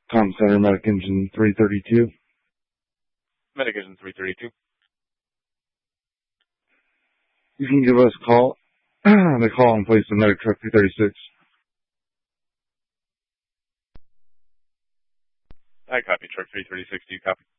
Com Center, Medic Engine 332. Medic Engine 332. You can give us a call. The call and place the Medic Truck 336. I copy. Truck 336, do you copy?